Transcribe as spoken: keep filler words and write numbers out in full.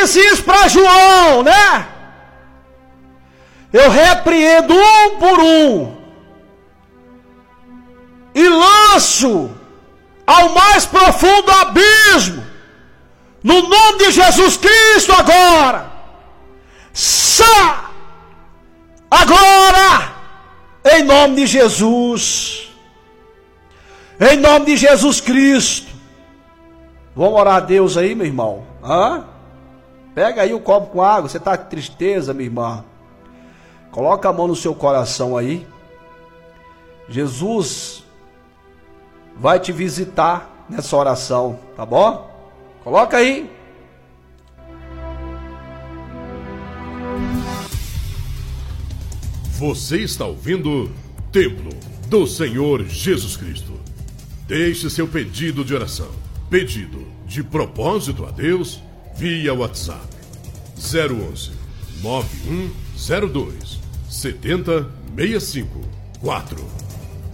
disse isso para João, né? Eu repreendo um por um e lanço ao mais profundo abismo, no nome de Jesus Cristo agora. Sa! Agora! Em nome de Jesus. Em nome de Jesus Cristo. Vamos orar a Deus aí, meu irmão. Hã? Pega aí o copo com água. Você está com tristeza, minha irmã? Coloca a mão no seu coração aí. Jesus vai te visitar nessa oração, tá bom? Coloca aí. Você está ouvindo Templo do Senhor Jesus Cristo. Deixe seu pedido de oração, pedido de propósito a Deus, via WhatsApp zero onze, nove um zero dois, sete zero seis cinco quatro.